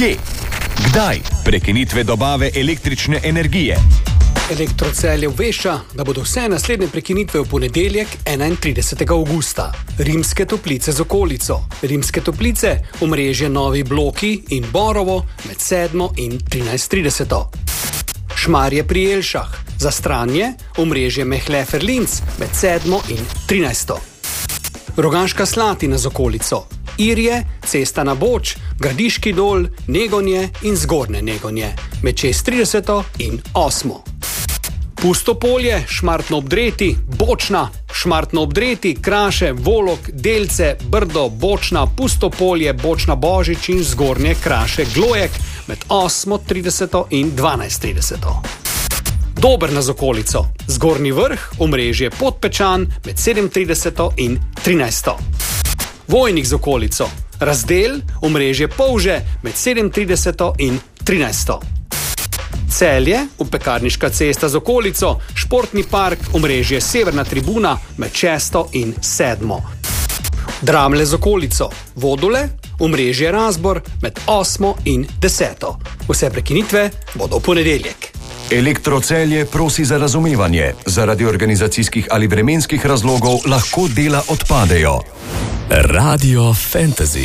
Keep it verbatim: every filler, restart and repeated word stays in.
Kje? Kdaj? Prekinitve dobave električne energije. Elektrocelje obvešča, da bodo vse naslednje prekinitve v ponedeljek, enaintridesetega avgusta. Rimske Toplice z okolico. Rimske Toplice, omrežje Novi Bloki in Borovo med sedmo in trinajst trideset. Šmarje pri Jelšah. Za Stranje, omrežje Mehlefer-Linz med sedmo in trinajsto. Rogaška Slatina z okolico. Irje, Cesta na Boč, Gradiški Dol, Negonje in Zgornje Negonje med šest trideset in osmo. Pusto polje, Šmartno ob Dreti, Bočna, Šmartno ob Dreti, Kraše, Volok, Delce, Brdo, Bočna, Pusto polje, Bočna Božič in Zgornje Kraše Glojek med osmo trideset in dvanajst trideset. Dobrna z okolico. Zgornji Vrh, omrežje Podpečan med sedem trideset in trinajsto. Vojnik z okolico. Razdel, omrežje Polže med sedem trideset in trinajsto. Celje, Pekarniška cesta z okolico, Športni park, omrežje Severna tribuna med šesto in sedmo. Dramlje z okolico, Vodole, omrežje Razbor med osmo in deseto. Vse prekinitve bodo v ponedeljek. Elektrocelje prosi za razumevanje. Zaradi organizacijskih ali vremenskih razlogov lahko dela odpadejo. Radio Fantasy.